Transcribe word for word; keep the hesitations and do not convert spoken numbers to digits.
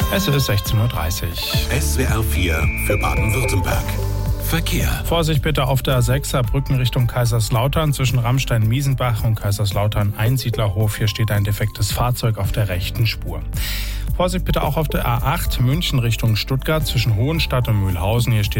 Es ist sechzehn Uhr dreißig. S W R vier für Baden-Württemberg. Verkehr. Vorsicht bitte auf der sechser Brücken Richtung Kaiserslautern zwischen Ramstein-Miesenbach und Kaiserslautern-Einsiedlerhof. Hier steht ein defektes Fahrzeug auf der rechten Spur. Vorsicht bitte auch auf der A acht München Richtung Stuttgart zwischen Hohenstadt und Mühlhausen. Hier steht